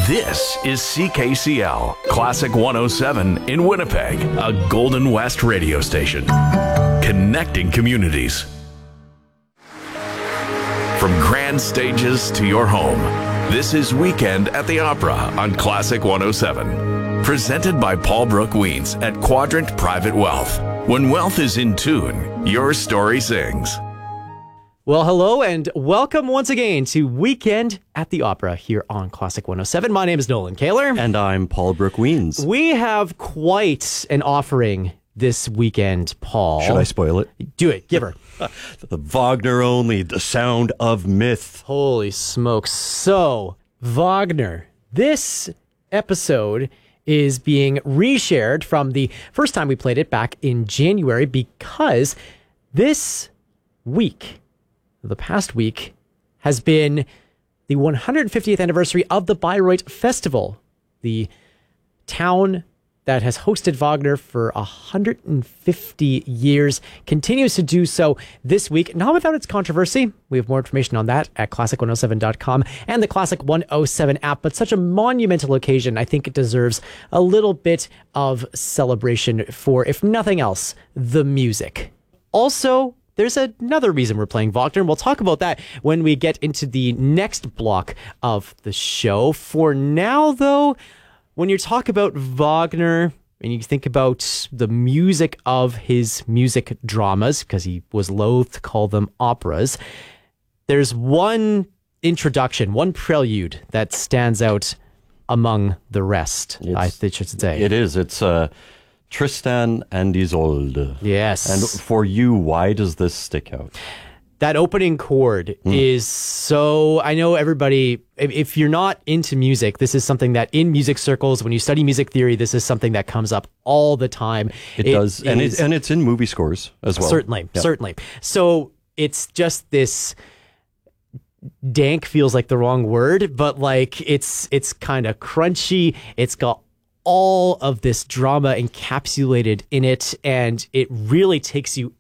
This is CKCL, Classic 107 in Winnipeg, a Golden West radio station. Connecting communities. From grand stages to your home, this is Weekend at the Opera on Classic 107. Presented by Paul Brooke Weens at Quadrant Private Wealth. When wealth is in tune, your story sings. Well, hello and welcome once again to Weekend at the Opera here on Classic 107. My name is Nolan Kaler. And I'm Paul Brooke Weens. We have quite an offering this weekend, Paul. Should I spoil it? Do it. Give her. The Wagner only, the sound of myth. Holy smokes. So, Wagner. This episode is being reshared from the first time we played it back in January because this week, the past week, has been the 150th anniversary of the Bayreuth Festival, the town that has hosted Wagner for 150 years, continues to do so this week, not without its controversy. We have more information on that at classic107.com and the Classic 107 app, but such a monumental occasion, I think it deserves a little bit of celebration for, if nothing else, the music. Also, there's another reason we're playing Wagner, and we'll talk about that when we get into the next block of the show. For now, though, when you talk about Wagner and you think about the music of his music dramas, because he was loath to call them operas, there's one introduction, one prelude that stands out among the rest, I should say. It is. It's Tristan and Isolde. Yes. And for you, why does this stick out? That opening chord is so... I know everybody, if you're not into music, this is something that in music circles, when you study music theory, this is something that comes up all the time. It does. And it's in movie scores as well. Certainly. So it's just this... dank feels like the wrong word, but like it's kind of crunchy. It's got all of this drama encapsulated in it, and it really takes you